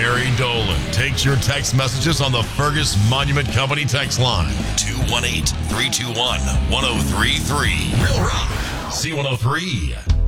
Barry Dolan takes your text messages on the Fergus Monument Company text line. 218-321-1033. Real Rock. C103.